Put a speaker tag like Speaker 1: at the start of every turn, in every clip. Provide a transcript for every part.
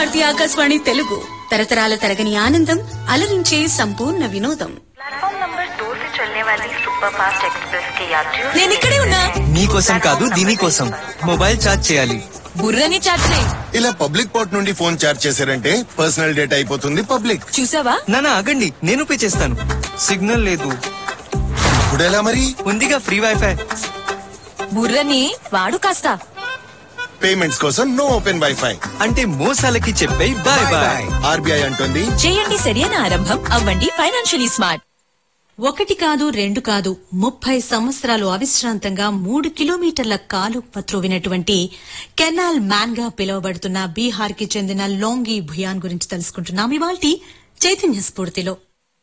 Speaker 1: భారతి ఆకాశవాణి తెలుగు తరతరాల తరగని ఆనందం అలరించే సంపూర్ణ వినోదం.
Speaker 2: प्लेटफॉर्म नंबर 2 से चलने वाली सुपर फास्ट एक्सप्रेस के यात्रियों
Speaker 1: నేను ఇక్కడే ఉన్నా.
Speaker 3: నీకోసం కాదు దీనికోసం మొబైల్ ఛార్జ్ చేయాలి.
Speaker 1: బుర్రని చాట్ చేయి.
Speaker 4: ఇలా పబ్లిక్ పోర్ట్ నుండి ఫోన్ చార్జ్ చేశారంటే పర్సనల్ డేటా అయిపోతుంది పబ్లిక్.
Speaker 1: చూసావా?
Speaker 3: నానా ఆగండి, నేను పే చేస్తాను. సిగ్నల్ లేదు.
Speaker 4: ఇప్పుడు ఎలా మరి?
Speaker 3: ఉందిగా ఫ్రీ వైఫై.
Speaker 1: బుర్రని వాడు కాస్త.
Speaker 4: పేమెంట్స్ కోసం నో ఓపెన్ వైఫై.
Speaker 3: అంటే మోసాలకి చెప్పే బాయ్ బాయ్.
Speaker 4: ఆర్బీఐ అంటుంది
Speaker 1: చేయండి సరైన ఆరంభం, అవ్వండి ఫైనాన్షియలీ స్మార్ట్.
Speaker 5: 1 కాదు 2 కాదు 30 సంవత్సరాలు అవిశ్రాంతంగా 3 కిలోమీటర్ల కాలువ త్రవ్వినటువంటి కెనాల్ మ్యాన్ గా పిలువబడుతున్న బీహార్ కి చెందిన లోంగి భుయాన్ గురించి తెలుసుకుంటున్నాం ఇవాల్టి చైతన్య స్ఫూర్తిలో.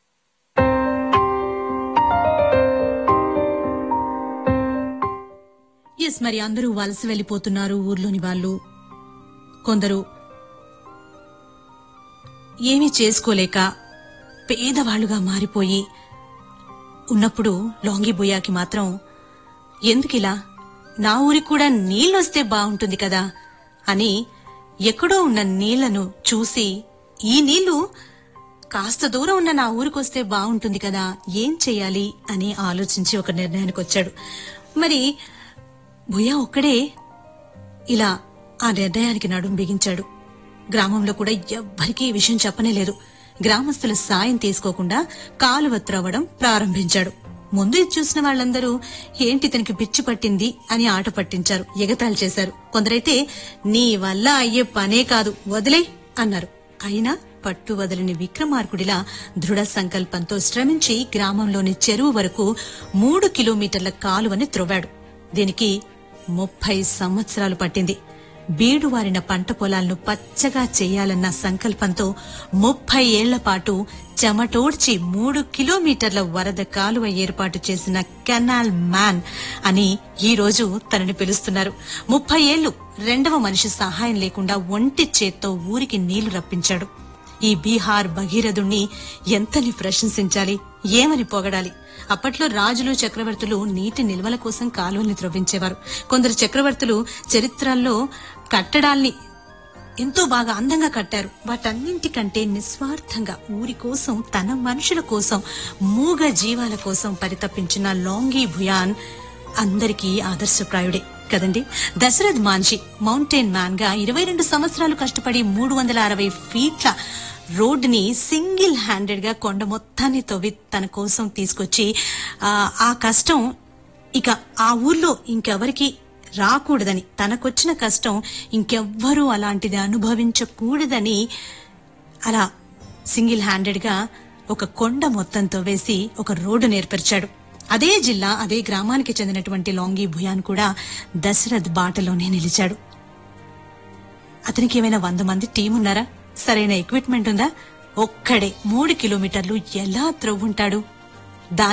Speaker 5: మరి అందరూ వలస వెళ్లిపోతున్నారు ఊర్లోని వాళ్ళు. కొందరు ఏమీ చేసుకోలేక పేదవాళ్లుగా మారిపోయి ఉన్నప్పుడు లోంగి బుయాకి మాత్రం ఎందుకిలా, నా ఊరికి కూడా నీళ్లొస్తే బాగుంటుంది కదా అని ఎక్కడో ఉన్న నీళ్లను చూసి ఈ నీళ్లు కాస్త దూరం ఉన్న నా ఊరికొస్తే బాగుంటుంది కదా, ఏం చెయ్యాలి అని ఆలోచించి ఒక నిర్ణయానికి వచ్చాడు. మరి భుయా ఒక్కడే ఇలా ఆ నిర్ణయానికి నడుం బిగించాడు. గ్రామంలో కూడా ఎవ్వరికీ ఈ విషయం చెప్పనే లేదు. గ్రామస్తుల సాయం తీసుకోకుండా కాలువ త్రవ్వడం ప్రారంభించాడు. ముందు ఇది చూసిన వాళ్లందరూ ఏంటి ఇతనికి పిచ్చి పట్టింది అని ఆట పట్టించారు, ఎగతాళి చేశారు. కొందరైతే నీ వల్ల అయ్యే పనే కాదు వదిలే అన్నారు. అయినా పట్టు వదలని విక్రమార్కుడిలా దృఢ సంకల్పంతో శ్రమించి గ్రామంలోని చెరువు వరకు 3 కిలోమీటర్ల కాలువని త్రవ్వాడు. దీనికి 30 సంవత్సరాలు పట్టింది. బీడువారిన పంట పొలాలను పచ్చగా చేయాలన్న సంకల్పంతో 30 ఏళ్ల పాటు చెమటోడ్చి 3 కిలోమీటర్ల వరద కాలువ ఏర్పాటు చేసిన కెనాల్ మ్యాన్ అని ఈ రోజు తనని పిలుస్తున్నారు. 30 ఏళ్లు రెండవ మనిషి సహాయం లేకుండా ఒంటి చేత్తో ఊరికి నీళ్లు రప్పించాడు. ఈ బీహార్ భగీరథుణ్ణి ఎంతని ప్రశంసించాలి, ఏమని పొగడాలి. అప్పట్లో రాజులు చక్రవర్తులు నీటి నిల్వల కోసం కాలువల్ని త్రవ్వించేవారు. కొందరు చక్రవర్తులు చరిత్రల్లో కట్టడాల్ని ఎంతో బాగా అందంగా కట్టారు. వాటన్నింటికంటే నిస్వార్థంగా ఊరి కోసం, తన మనుషుల కోసం, మూగ జీవాల కోసం పరితపించిన లోంగి భుయాన్ అందరికీ ఆదర్శప్రాయుడే కదండి. దశరథ్ మాంఝీ మౌంటైన్ మ్యాన్ గా 22 సంవత్సరాలు కష్టపడి 360 ఫీట్ల రోడ్డుని సింగిల్ హ్యాండెడ్ గా కొండ మొత్తాన్ని తవ్వి తన కోసం తీసుకొచ్చి ఆ కష్టం ఇక ఆ ఊర్లో ఇంకెవరికి రాకూడదని, తనకొచ్చిన కష్టం ఇంకెవ్వరూ అలాంటిది అనుభవించకూడదని అలా సింగిల్ హ్యాండెడ్ గా ఒక కొండ మొత్తం తవ్వేసి ఒక రోడ్డు నేర్పరిచాడు. అదే జిల్లా, అదే గ్రామానికి చెందినటువంటి లోంగి భుయాన్ కూడా దశరథ్ బాటలోనే నిలిచాడు. అతనికి ఏమైనా 100 మంది టీమున్నారా? సరైన ఎక్విప్మెంట్ ఉందా? ఒక్కడే 3 కిలోమీటర్లు ఎలా త్రవ్వుంటాడు?